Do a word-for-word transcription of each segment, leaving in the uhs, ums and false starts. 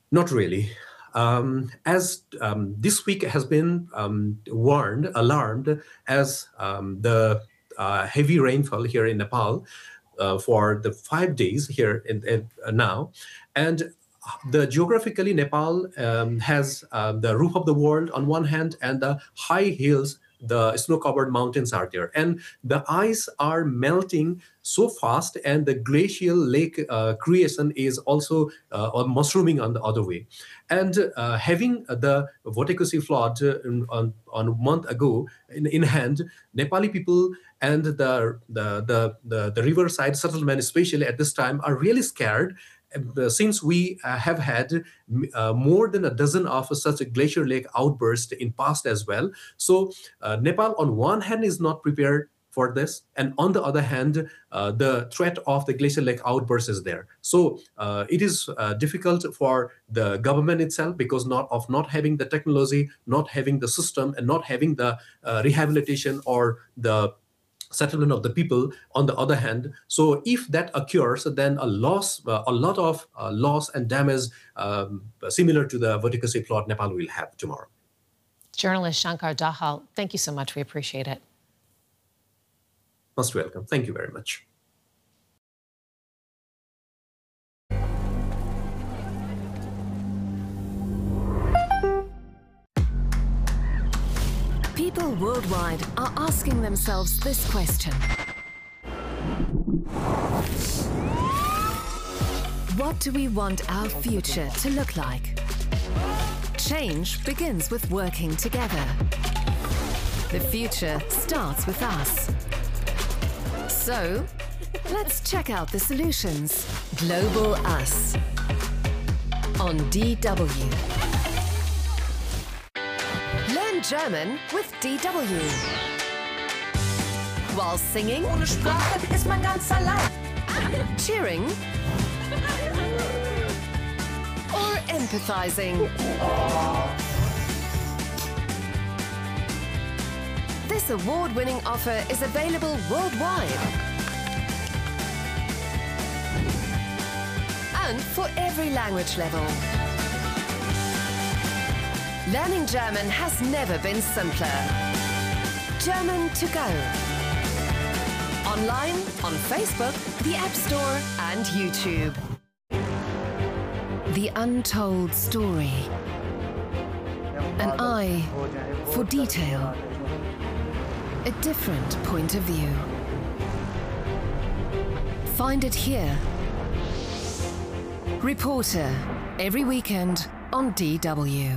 Not really. Um, as um, this week has been um, warned, alarmed, as um, the uh, heavy rainfall here in Nepal uh, for the five days here in, in uh, now, and the geographically Nepal um, has uh, the roof of the world on one hand, and the high hills, the snow-covered mountains are there, and the ice are melting so fast, and the glacial lake uh, creation is also uh, mushrooming on the other way. And uh, having the Votekosi flood uh, on, on a month ago in, in hand, Nepali people and the, the, the, the, the riverside settlement, especially at this time, are really scared. Uh, since we uh, have had uh, more than a dozen of such a glacier lake outburst in past as well. So uh, Nepal on one hand is not prepared for this, and on the other hand, uh, the threat of the glacier lake outburst is there. So uh, it is uh, difficult for the government itself because not of not having the technology, not having the system, and not having the uh, rehabilitation or the settlement of the people on the other hand. So if that occurs, then a loss, uh, a lot of uh, loss and damage um, similar to the Votekosi flood Nepal will have tomorrow. Journalist Shankar Dahal, thank you so much. We appreciate it. Most welcome. Thank you very much. People worldwide are asking themselves this question. What do we want our future to look like? Change begins with working together. The future starts with us. So, let's check out the solutions. Global Us on D W. Learn German with D W. While singing, ohne Sprache ist man ganz allein. Cheering, or empathizing. This award-winning offer is available worldwide. And for every language level. Learning German has never been simpler. German to go. Online, on Facebook, the App Store, and YouTube. The untold story. An eye for detail. A different point of view. Find it here. Reporter, every weekend on D W.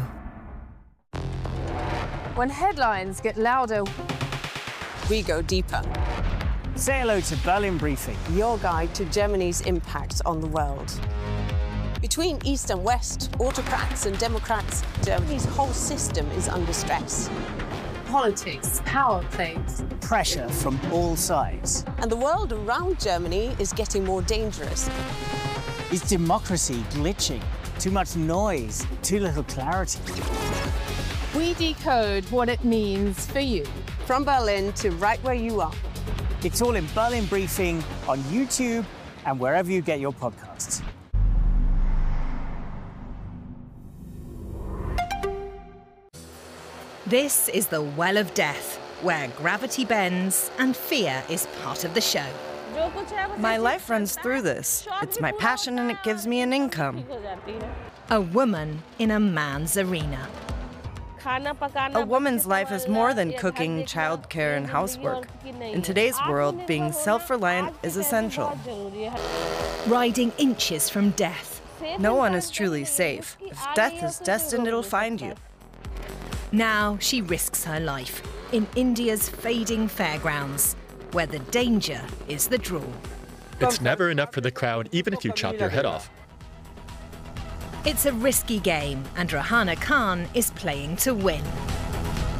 When headlines get louder, we go deeper. Say hello to Berlin Briefing, your guide to Germany's impact on the world. Between East and West, autocrats and democrats, Germany's whole system is under stress. Politics, power plays, pressure from all sides. And the world around Germany is getting more dangerous. Is democracy glitching? Too much noise, too little clarity. We decode what it means for you. From Berlin to right where you are. It's all in Berlin Briefing on YouTube and wherever you get your podcasts. This is the Well of Death, where gravity bends and fear is part of the show. My life runs through this. It's my passion and it gives me an income. A woman in a man's arena. A woman's life is more than cooking, childcare, and housework. In today's world, being self-reliant is essential. Riding inches from death. No one is truly safe. If death is destined, it'll find you. Now she risks her life in India's fading fairgrounds, where the danger is the draw. It's never enough for the crowd, even if you chop your head off. It's a risky game, and Rahana Khan is playing to win.